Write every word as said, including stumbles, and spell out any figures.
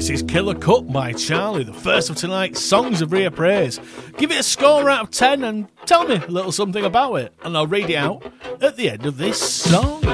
This is Killer Cut by Charlie, the first of tonight's Songs of Reappraise. Give it a score out of ten and tell me a little something about it, and I'll read it out at the end of this song.